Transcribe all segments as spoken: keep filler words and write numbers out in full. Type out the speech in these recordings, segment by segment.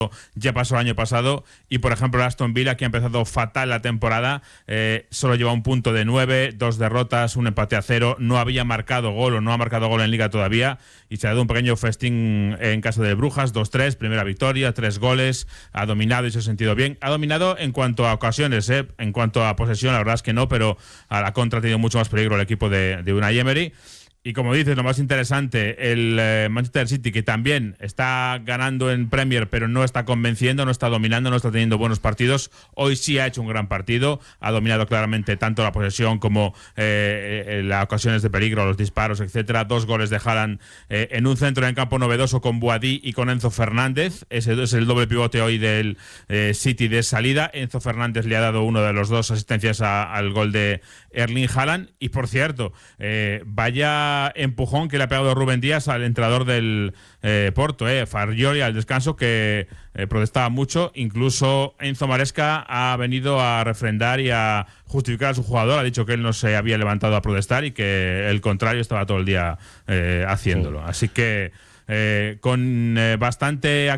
ya pasó el año pasado, y por ejemplo el Aston Villa, que ha empezado fatal la temporada, eh, solo lleva un punto de nueve, dos derrotas, un empate a cero, no había marcado gol o no ha marcado gol en Liga todavía, y se ha dado un pequeño festín en casa de Brujas, dos tres, primera victoria, tres goles, ha dominado y se ha sentido bien, ha dominado en cuanto a ocasiones, eh, en cuanto a posesión la verdad es que no, pero a la contra ha tenido mucho más peligro el equipo de, de Unai Emery. Y como dices, lo más interesante, el eh, Manchester City, que también está ganando en Premier, pero no está convenciendo, no está dominando, no está teniendo buenos partidos. Hoy sí ha hecho un gran partido, ha dominado claramente tanto la posesión como eh, eh, las ocasiones de peligro, los disparos, etcétera. Dos goles de Haaland eh, en un centro en campo novedoso con Boadí y con Enzo Fernández. Ese es el doble pivote hoy del eh, City de salida. Enzo Fernández le ha dado uno de los dos asistencias a, al gol de Erling Haaland. Y por cierto, eh, vaya empujón que le ha pegado Rubén Díaz al entrenador del eh, Porto, eh, Fargioli, al descanso, que eh, protestaba mucho. Incluso Enzo Maresca ha venido a refrendar y a justificar a su jugador, ha dicho que él no se había levantado a protestar y que el contrario estaba todo el día eh, haciéndolo. Sí. Así que eh, con eh, bastante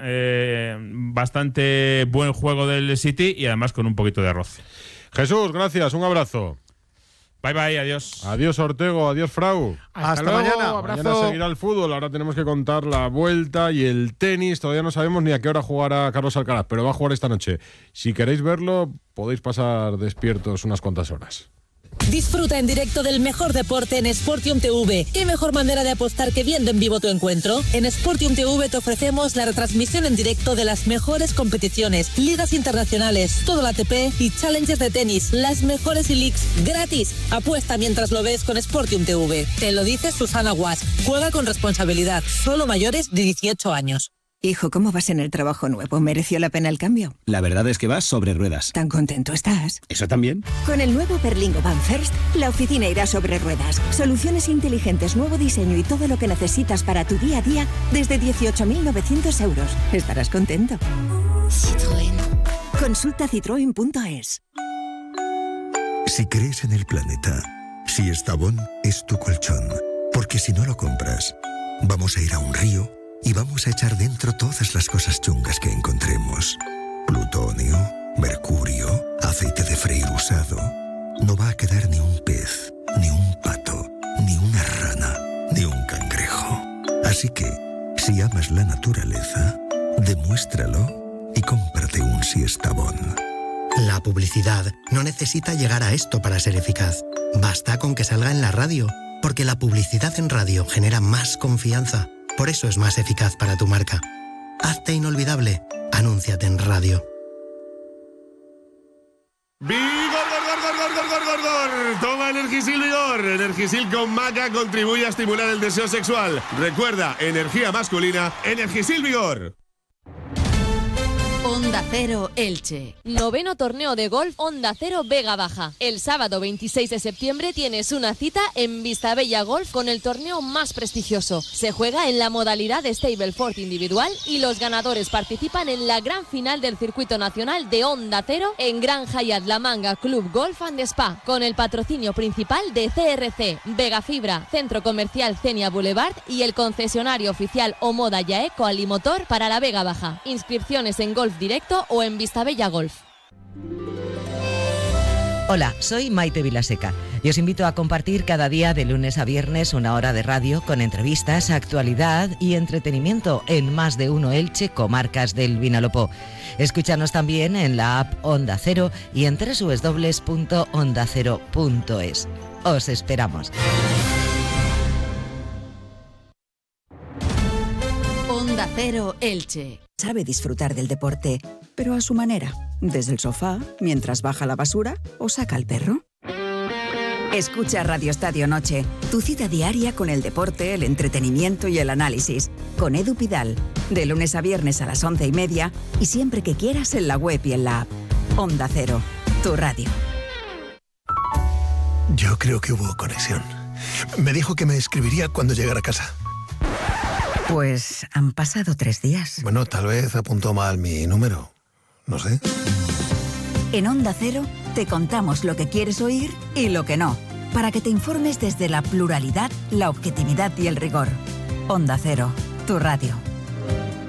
eh, bastante buen juego del City y además con un poquito de roce. Jesús, gracias, un abrazo. Bye bye, adiós. Adiós Ortego, adiós Frau. Hasta, Hasta luego, mañana. Abrazo. Mañana seguirá el fútbol, ahora tenemos que contar la vuelta y el tenis. Todavía no sabemos ni a qué hora jugará Carlos Alcaraz, pero va a jugar esta noche. Si queréis verlo, podéis pasar despiertos unas cuantas horas. Disfruta en directo del mejor deporte en Sportium T V. ¿Qué mejor manera de apostar que viendo en vivo tu encuentro? En Sportium T V te ofrecemos la retransmisión en directo de las mejores competiciones, ligas internacionales, todo el A T P y challengers de tenis, las mejores e-leagues, gratis. Apuesta mientras lo ves con Sportium T V. Te lo dice Susana Guas. Juega con responsabilidad. Solo mayores de dieciocho años. Hijo, ¿cómo vas en el trabajo nuevo? ¿Mereció la pena el cambio? La verdad es que vas sobre ruedas. ¿Tan contento estás? ¿Eso también? Con el nuevo Berlingo Van First, la oficina irá sobre ruedas. Soluciones inteligentes, nuevo diseño y todo lo que necesitas para tu día a día desde dieciocho mil novecientos euros. Estarás contento. Citroën. Consulta citroen punto es. Si crees en el planeta, si Estavón es tu colchón, porque si no lo compras, vamos a ir a un río y vamos a echar dentro todas las cosas chungas que encontremos. Plutonio, mercurio, aceite de freír usado. No va a quedar ni un pez, ni un pato, ni una rana, ni un cangrejo. Así que, si amas la naturaleza, demuéstralo y cómprate un Siestabón. La publicidad no necesita llegar a esto para ser eficaz. Basta con que salga en la radio, porque la publicidad en radio genera más confianza. Por eso es más eficaz para tu marca. Hazte inolvidable. Anúnciate en radio. ¡Vigor, gor, gor, gor, gor, gor, gor! Toma Energisil Vigor. Energisil con maca contribuye a estimular el deseo sexual. Recuerda, energía masculina, Energisil Vigor. Onda Cero Elche. Noveno torneo de golf Onda Cero Vega Baja. El sábado veintiséis de septiembre tienes una cita en Vistabella Golf con el torneo más prestigioso. Se juega en la modalidad de Stableford individual y los ganadores participan en la gran final del circuito nacional de Onda Cero en Gran Hyatt La Manga Club Golf and Spa, con el patrocinio principal de C R C, Vega Fibra, Centro Comercial Cenia Boulevard y el concesionario oficial Omoda Yaeco Alimotor para la Vega Baja. Inscripciones en Golf Directo o en Vistabella Golf. Hola, soy Maite Vilaseca y os invito a compartir cada día de lunes a viernes una hora de radio con entrevistas, actualidad y entretenimiento en Más de Uno Elche, comarcas del Vinalopó. Escúchanos también en la app Onda Cero y en doble u doble u doble u punto onda cero punto es. Os esperamos. Onda Cero Elche. Sabe disfrutar del deporte, pero a su manera. Desde el sofá, mientras baja la basura o saca al perro. Escucha Radio Estadio Noche, tu cita diaria con el deporte, el entretenimiento y el análisis. Con Edu Pidal, de lunes a viernes a las once y media y siempre que quieras en la web y en la app. Onda Cero, tu radio. Yo creo que hubo conexión. Me dijo que me escribiría cuando llegara a casa. Pues han pasado tres días. Bueno, tal vez apuntó mal mi número. No sé. En Onda Cero te contamos lo que quieres oír y lo que no, para que te informes desde la pluralidad, la objetividad y el rigor. Onda Cero, tu radio.